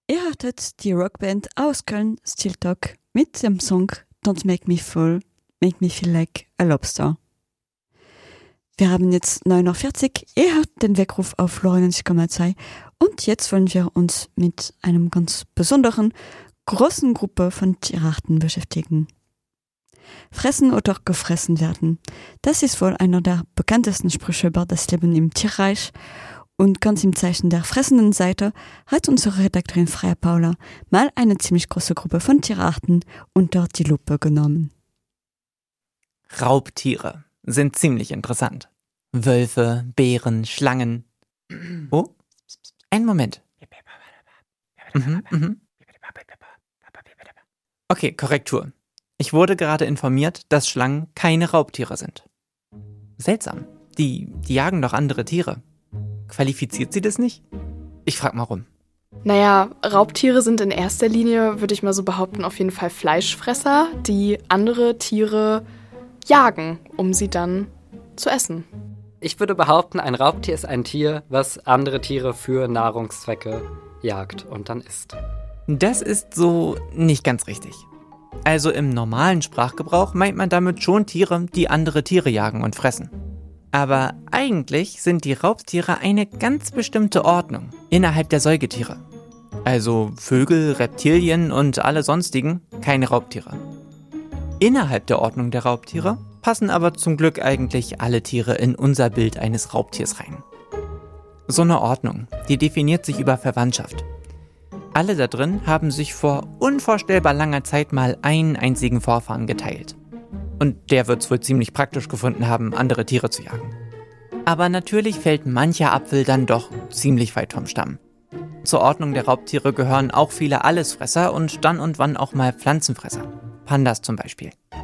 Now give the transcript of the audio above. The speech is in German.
Ihr hörtet die Rockband aus Köln Steel Talk mit dem Song Don't Make Me Full, Make Me Feel Like a Lobster. Wir haben jetzt 9:40 Uhr, ihr hört den Weckruf auf Florian und jetzt wollen wir uns mit einem ganz besonderen, großen Gruppe von Tierarten beschäftigen. Fressen oder gefressen werden, das ist wohl einer der bekanntesten Sprüche über das Leben im Tierreich. Und ganz im Zeichen der fressenden Seite hat unsere Redakteurin Freya Paula mal eine ziemlich große Gruppe von Tierarten unter die Lupe genommen. Raubtiere sind ziemlich interessant. Wölfe, Bären, Schlangen. Oh, einen Moment. Okay, Korrektur. Ich wurde gerade informiert, dass Schlangen keine Raubtiere sind. Seltsam. Die jagen doch andere Tiere. Qualifiziert sie das nicht? Ich frag mal rum. Naja, Raubtiere sind in erster Linie, würde ich mal so behaupten, auf jeden Fall Fleischfresser, die andere Tiere jagen, um sie dann zu essen. Ich würde behaupten, ein Raubtier ist ein Tier, was andere Tiere für Nahrungszwecke jagt und dann isst. Das ist so nicht ganz richtig. Also im normalen Sprachgebrauch meint man damit schon Tiere, die andere Tiere jagen und fressen. Aber eigentlich sind die Raubtiere eine ganz bestimmte Ordnung innerhalb der Säugetiere. Also Vögel, Reptilien und alle sonstigen keine Raubtiere. Innerhalb der Ordnung der Raubtiere passen aber zum Glück eigentlich alle Tiere in unser Bild eines Raubtiers rein. So eine Ordnung, die definiert sich über Verwandtschaft. Alle da drin haben sich vor unvorstellbar langer Zeit mal einen einzigen Vorfahren geteilt. Und der wird's wohl ziemlich praktisch gefunden haben, andere Tiere zu jagen. Aber natürlich fällt mancher Apfel dann doch ziemlich weit vom Stamm. Zur Ordnung der Raubtiere gehören auch viele Allesfresser und dann und wann auch mal Pflanzenfresser. Pandas zum Beispiel.